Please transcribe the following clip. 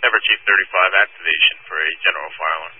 Cyber Chief 35 activation for a general fire alarm.